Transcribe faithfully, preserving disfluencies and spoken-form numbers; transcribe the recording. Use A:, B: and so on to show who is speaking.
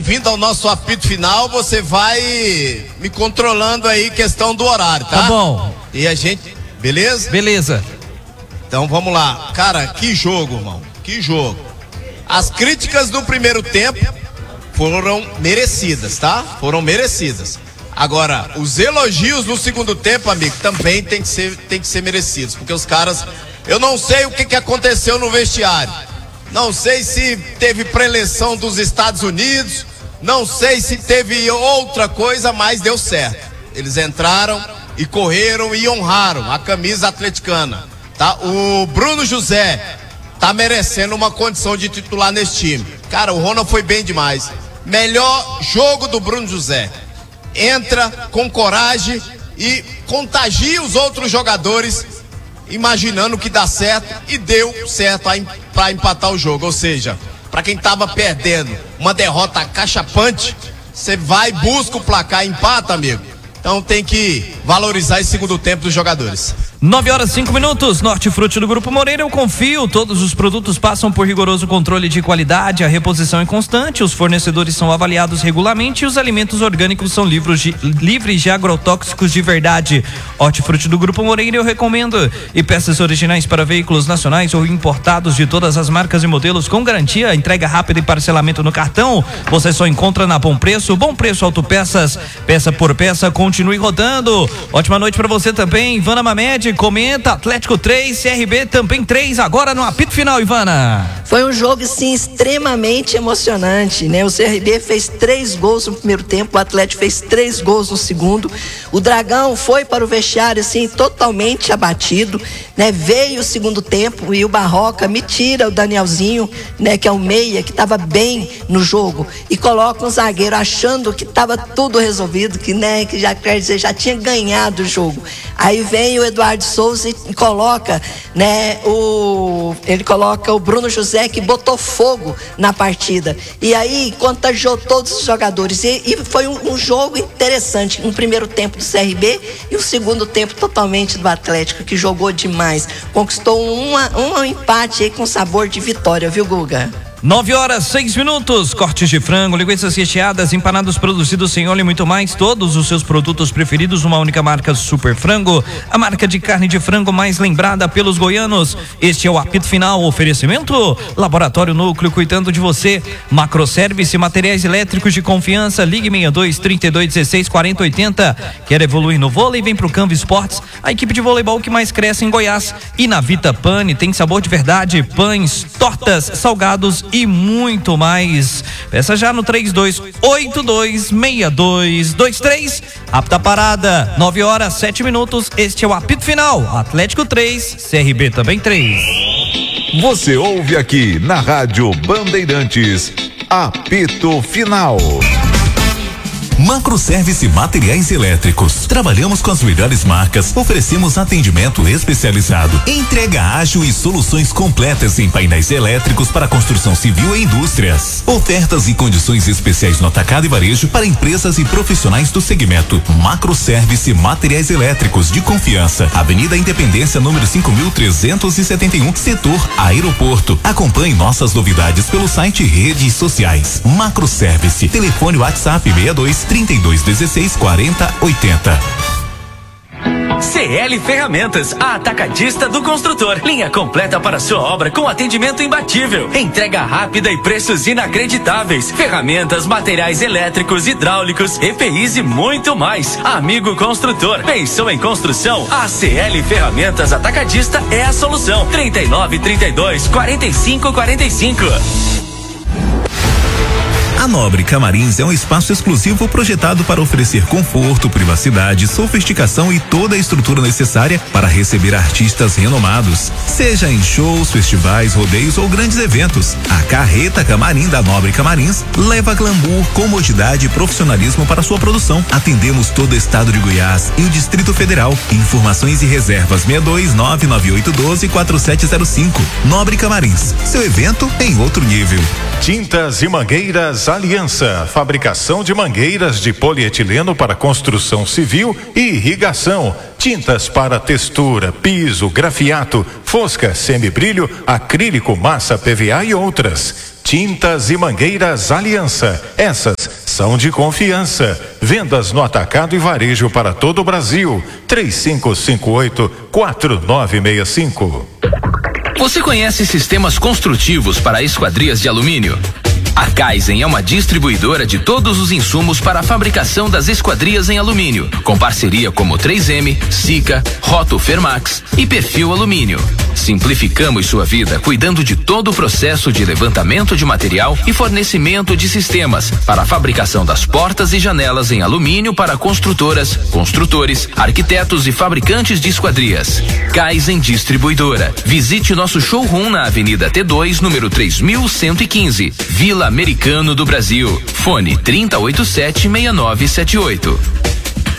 A: bem-vindo ao nosso apito final. Você vai me controlando aí, questão do horário, tá?
B: Tá bom.
A: E a gente, beleza?
B: Beleza.
A: Então vamos lá. Cara, que jogo, irmão. Que jogo. As críticas do primeiro tempo foram merecidas, tá? Foram merecidas. Agora, os elogios no segundo tempo, amigo, também tem que ser, tem que ser merecidos. Porque os caras, eu não sei o que, que aconteceu no vestiário. Não sei se teve preleção dos Estados Unidos. Não sei se teve outra coisa, mas deu certo. Eles entraram e correram e honraram a camisa atleticana, tá? O Bruno José tá merecendo uma condição de titular nesse time. Cara, o Ronald foi bem demais. Melhor jogo do Bruno José. Entra com coragem e contagia os outros jogadores, imaginando que dá certo, e deu certo para empatar o jogo. Ou seja, para quem tava perdendo uma derrota cachapante, você vai, busca o placar e empata, amigo. Então tem que valorizar esse segundo tempo dos jogadores.
B: nove horas e cinco minutos, Nortifruti do Grupo Moreira, eu confio, todos os produtos passam por rigoroso controle de qualidade, a reposição é constante, os fornecedores são avaliados regularmente e os alimentos orgânicos são livres de, livres de agrotóxicos de verdade. Hortifruti do Grupo Moreira eu recomendo. E peças originais para veículos nacionais ou importados de todas as marcas e modelos com garantia, entrega rápida e parcelamento no cartão, você só encontra na Bom Preço. Bom Preço Autopeças, peça por peça, continue rodando. Ótima noite para você também, Ivana Mamed comenta, Atlético três, C R B também três, agora no apito final, Ivana.
C: Foi um jogo, sim, extremamente emocionante, né? O C R B fez três gols no primeiro tempo, o Atlético fez três gols no segundo. O Dragão foi para o vestiário, assim, totalmente abatido, né? Veio o segundo tempo e o Barroca me tira o Danielzinho, né? Que é o meia, que estava bem no jogo, e coloca um zagueiro achando que estava tudo resolvido, que, né? Que já, quer dizer, já tinha ganhado o jogo. Aí vem o Eduardo Souza e coloca, né? O, ele coloca o Bruno José, que botou fogo na partida, e aí contagiou todos os jogadores, e, e foi um, um jogo interessante, um primeiro tempo do C R B e um segundo tempo totalmente do Atlético, que jogou demais, conquistou uma, um empate aí com sabor de vitória, viu, Guga?
B: nove horas, seis minutos, cortes de frango, linguiças recheadas, empanados produzidos sem óleo e muito mais, todos os seus produtos preferidos numa única marca, Super Frango, a marca de carne de frango mais lembrada pelos goianos. Este é o apito final, oferecimento Laboratório Núcleo, cuidando de você, Macroservice, materiais elétricos de confiança, ligue seis dois, trinta e dois, dezesseis, quarenta, oitenta. Quer evoluir no vôlei? Vem pro Canva Esportes, a equipe de voleibol que mais cresce em Goiás. E na Vita Pane tem sabor de verdade, pães, tortas, salgados e muito mais. Peça já no três dois oito dois, seis dois dois três. Apta parada, nove horas, sete minutos. Este é o apito final. Atlético três, C R B também três.
D: Você ouve aqui na Rádio Bandeirantes, apito final. Macroservice Materiais Elétricos. Trabalhamos com as melhores marcas, oferecemos atendimento especializado, entrega ágil e soluções completas em painéis elétricos para construção civil e indústrias. Ofertas e condições especiais no atacado e varejo para empresas e profissionais do segmento. Macroservice Materiais Elétricos de confiança. Avenida Independência, número cinco mil trezentos e setenta e um, setor Aeroporto. Acompanhe nossas novidades pelo site e redes sociais. Macroservice. Telefone WhatsApp seis dois, trinta e dois, dezesseis, quarenta, oitenta.
E: C L Ferramentas, a atacadista do construtor. Linha completa para sua obra com atendimento imbatível. Entrega rápida e preços inacreditáveis. Ferramentas, materiais elétricos, hidráulicos, E P Is e muito mais. Amigo construtor, pensou em construção? A C L Ferramentas Atacadista é a solução. trinta e nove, trinta e dois, quarenta e cinco, quarenta e cinco.
D: A Nobre Camarins é um espaço exclusivo projetado para oferecer conforto, privacidade, sofisticação e toda a estrutura necessária para receber artistas renomados. Seja em shows, festivais, rodeios ou grandes eventos, a Carreta Camarim da Nobre Camarins leva glamour, comodidade e profissionalismo para sua produção. Atendemos todo o estado de Goiás e o Distrito Federal. Informações e reservas seis dois nove nove oito um dois, quatro sete zero cinco. Nobre Camarins, seu evento em outro nível.
F: Tintas e mangueiras Aliança, fabricação de mangueiras de polietileno para construção civil e irrigação, tintas para textura, piso, grafiato, fosca, semibrilho, acrílico, massa P V A e outras. Tintas e mangueiras Aliança, essas são de confiança. Vendas no atacado e varejo para todo o Brasil. três cinco cinco oito, quatro nove seis cinco.
G: Você conhece sistemas construtivos para esquadrias de alumínio? A Kaizen é uma distribuidora de todos os insumos para a fabricação das esquadrias em alumínio, com parceria como três M, Sika, Roto Fermax e Perfil Alumínio. Simplificamos sua vida cuidando de todo o processo de levantamento de material e fornecimento de sistemas para a fabricação das portas e janelas em alumínio para construtoras, construtores, arquitetos e fabricantes de esquadrias. Kaizen Distribuidora. Visite nosso showroom na Avenida T dois, número três mil cento e quinze, Vila Americano do Brasil. Fone trinta e oito sete, sessenta e nove setenta e oito.